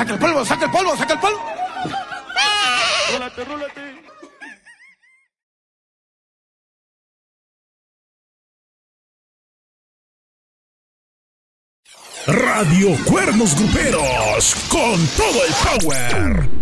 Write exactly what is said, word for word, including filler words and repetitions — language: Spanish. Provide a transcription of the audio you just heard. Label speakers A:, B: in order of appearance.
A: saca el polvo, saca el polvo, saca el polvo.
B: Rólate, rólate.
C: Radio Cuernos Gruperos, con todo el power.